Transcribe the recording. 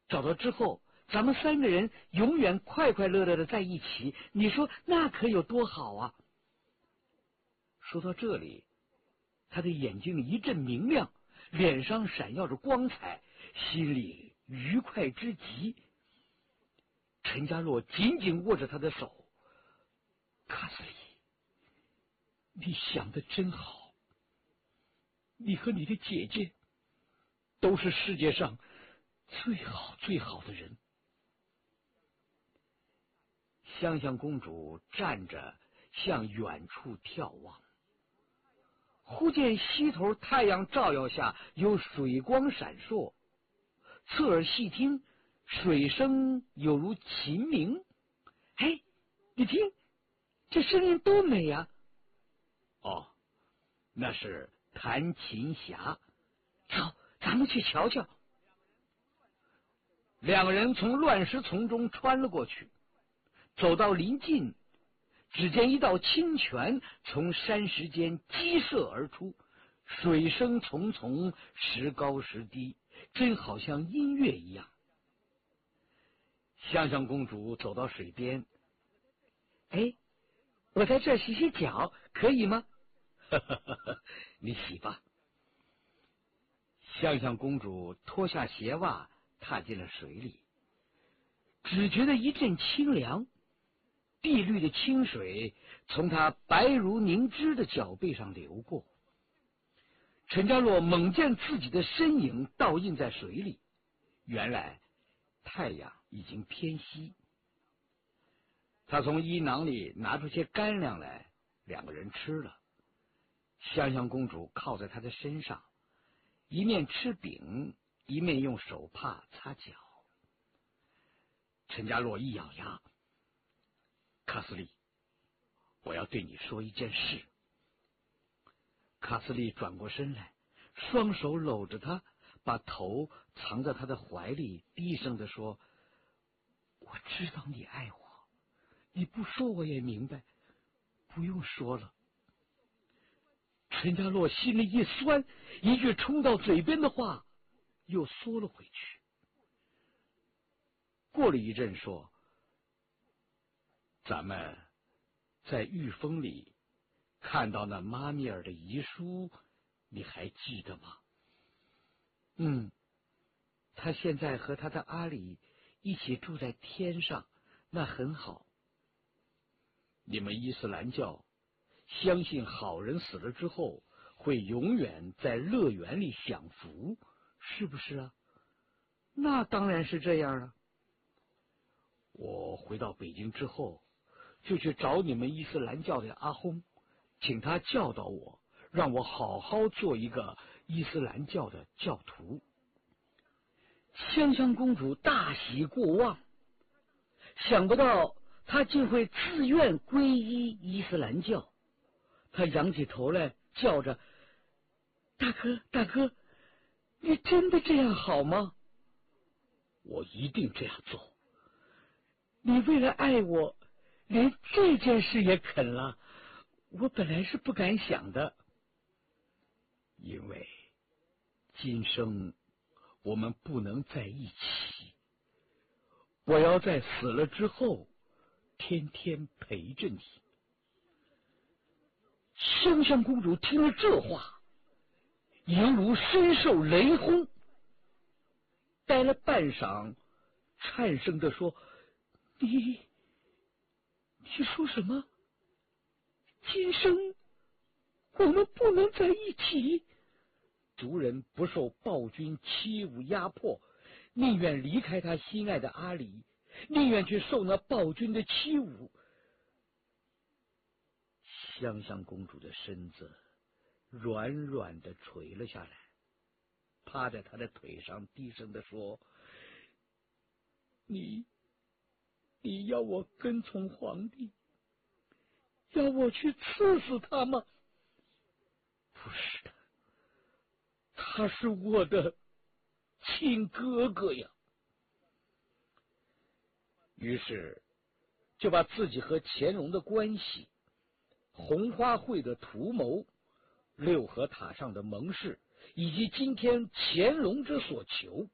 找到之后，咱们3个人永远快快乐乐的在一起，你说那可有多好啊！说到这里，他的眼睛一阵明亮，脸上闪耀着光彩，心里愉快之极。陈家洛紧紧握着他的手，卡斯里，你想得真好，你和你的姐姐都是世界上最好最好的人。香香公主站着向远处眺望，忽见西头太阳照耀下有水光闪烁，侧耳细听，水声有如琴鸣。哎，你听，这声音多美呀！哦，那是弹琴匣。走，咱们去瞧瞧。2个人从乱石丛中穿了过去，走到临近，只见一道清泉从山石间激射而出，水声淙淙，时高时低，真好像音乐一样。香香公主走到水边，哎，我在这儿洗洗脚，可以吗？你洗吧。香香公主脱下鞋袜，踏进了水里，只觉得一阵清凉，碧绿的清水从她白如凝脂的脚背上流过。陈家洛猛见自己的身影倒映在水里，原来太阳已经偏西。他从衣囊里拿出些干粮来，2个人吃了。香香公主靠在他的身上，一面吃饼，一面用手帕擦脚。陈家洛一咬牙，卡斯利，我要对你说一件事。卡斯利转过身来，双手搂着他，把头藏在他的怀里，低声地说：我知道你爱我，你不说我也明白，不用说了。陈家洛心里一酸，一句冲到嘴边的话又缩了回去。过了一阵说：咱们在御风里看到那妈咪尔的遗书，你还记得吗？他现在和他的阿里一起住在天上，那很好。你们伊斯兰教相信好人死了之后会永远在乐园里享福，是不是啊？那当然是这样了。我回到北京之后，就去找你们伊斯兰教的阿訇，请他教导我，让我好好做一个伊斯兰教的教徒。香香公主大喜过望，想不到他竟会自愿皈依伊斯兰教。他仰起头来，叫着：大哥，大哥，你真的这样好吗？我一定这样做。你为了爱我，连这件事也肯了，我本来是不敢想的。因为今生我们不能在一起，我要在死了之后天天陪着你。香香公主听了这话，犹如身受雷轰，呆了半晌，颤声地说：你说什么？今生我们不能在一起？族人不受暴君欺侮压迫，宁愿离开他心爱的阿里，宁愿去受那暴君的欺侮。香香公主的身子软软的垂了下来，趴在他的腿上，低声地说：你要我跟从皇帝，要我去刺死他吗？不是的，他是我的亲哥哥呀。于是就把自己和乾隆的关系、红花会的图谋、六合塔上的盟誓，以及今天乾隆之所求，